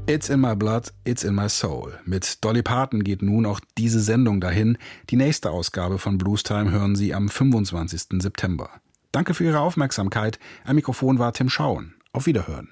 It's in my blood, it's in my soul. Mit Dolly Parton geht nun auch diese Sendung dahin. Die nächste Ausgabe von Blues Time hören Sie am 25. September. Danke für Ihre Aufmerksamkeit. Am Mikrofon war Tim Schauen. Auf Wiederhören.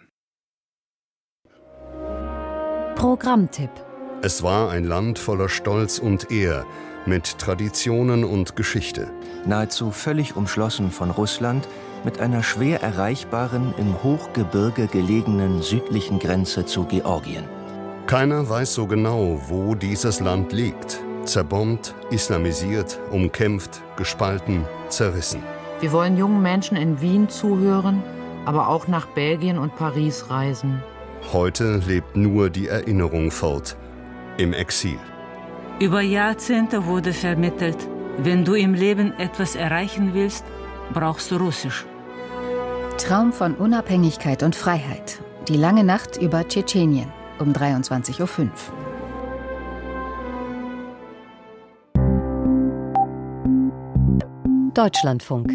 Programmtipp. Es war ein Land voller Stolz und Ehr, mit Traditionen und Geschichte. Nahezu völlig umschlossen von Russland, mit einer schwer erreichbaren, im Hochgebirge gelegenen südlichen Grenze zu Georgien. Keiner weiß so genau, wo dieses Land liegt. Zerbombt, islamisiert, umkämpft, gespalten, zerrissen. Wir wollen jungen Menschen in Wien zuhören, aber auch nach Belgien und Paris reisen. Heute lebt nur die Erinnerung fort, im Exil. Über Jahrzehnte wurde vermittelt, wenn du im Leben etwas erreichen willst, brauchst du Russisch. Traum von Unabhängigkeit und Freiheit. Die lange Nacht über Tschetschenien um 23:05 Uhr. Deutschlandfunk.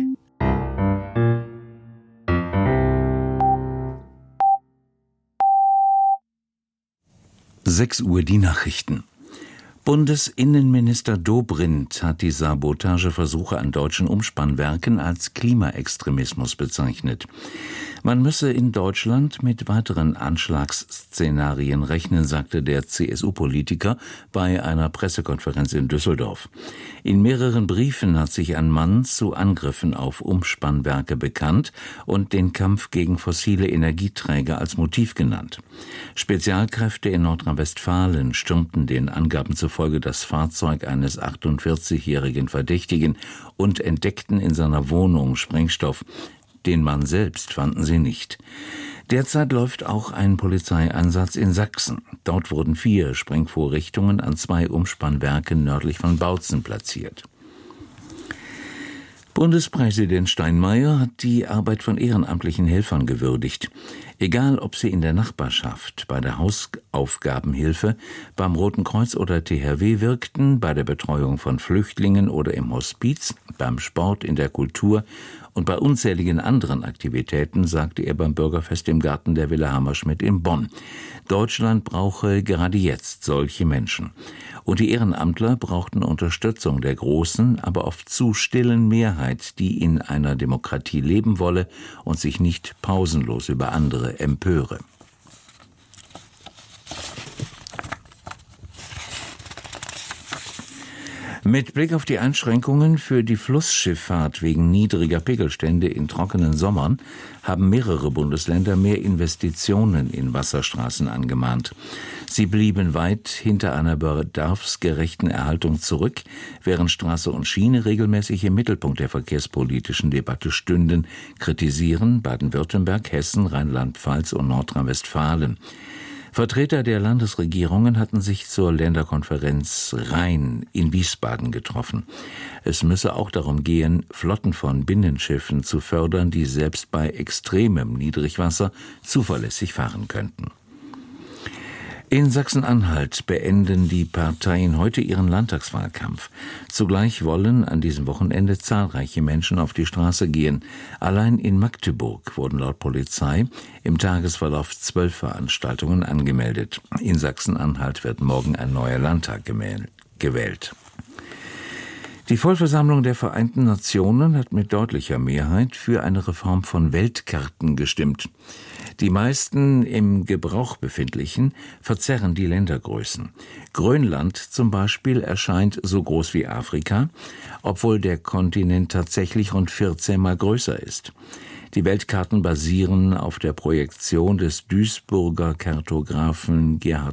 Uhr die Nachrichten. Bundesinnenminister Dobrindt hat die Sabotageversuche an deutschen Umspannwerken als Klimaextremismus bezeichnet. Man müsse in Deutschland mit weiteren Anschlagsszenarien rechnen, sagte der CSU-Politiker bei einer Pressekonferenz in Düsseldorf. In mehreren Briefen hat sich ein Mann zu Angriffen auf Umspannwerke bekannt und den Kampf gegen fossile Energieträger als Motiv genannt. Spezialkräfte in Nordrhein-Westfalen stürmten den Angaben zufolge das Fahrzeug eines 48-jährigen Verdächtigen und entdeckten in seiner Wohnung Sprengstoff. Den Mann selbst fanden sie nicht. Derzeit läuft auch ein Polizeieinsatz in Sachsen. Dort wurden 4 Sprengvorrichtungen an 2 Umspannwerken nördlich von Bautzen platziert. Bundespräsident Steinmeier hat die Arbeit von ehrenamtlichen Helfern gewürdigt. Egal, ob sie in der Nachbarschaft, bei der Hausaufgabenhilfe, beim Roten Kreuz oder THW wirkten, bei der Betreuung von Flüchtlingen oder im Hospiz, beim Sport, in der Kultur und bei unzähligen anderen Aktivitäten, sagte er beim Bürgerfest im Garten der Villa Hammerschmidt in Bonn. Deutschland brauche gerade jetzt solche Menschen. Und die Ehrenamtler brauchten Unterstützung der großen, aber oft zu stillen Mehrheit, die in einer Demokratie leben wolle und sich nicht pausenlos über andere empöre. Mit Blick auf die Einschränkungen für die Flussschifffahrt wegen niedriger Pegelstände in trockenen Sommern haben mehrere Bundesländer mehr Investitionen in Wasserstraßen angemahnt. Sie blieben weit hinter einer bedarfsgerechten Erhaltung zurück, während Straße und Schiene regelmäßig im Mittelpunkt der verkehrspolitischen Debatte stünden, kritisieren Baden-Württemberg, Hessen, Rheinland-Pfalz und Nordrhein-Westfalen. Vertreter der Landesregierungen hatten sich zur Länderkonferenz Rhein in Wiesbaden getroffen. Es müsse auch darum gehen, Flotten von Binnenschiffen zu fördern, die selbst bei extremem Niedrigwasser zuverlässig fahren könnten. In Sachsen-Anhalt beenden die Parteien heute ihren Landtagswahlkampf. Zugleich wollen an diesem Wochenende zahlreiche Menschen auf die Straße gehen. Allein in Magdeburg wurden laut Polizei im Tagesverlauf 12 Veranstaltungen angemeldet. In Sachsen-Anhalt wird morgen ein neuer Landtag gewählt. Die Vollversammlung der Vereinten Nationen hat mit deutlicher Mehrheit für eine Reform von Weltkarten gestimmt. Die meisten im Gebrauch befindlichen verzerren die Ländergrößen. Grönland zum Beispiel erscheint so groß wie Afrika, obwohl der Kontinent tatsächlich rund 14-mal größer ist. Die Weltkarten basieren auf der Projektion des Duisburger Kartografen Gerhard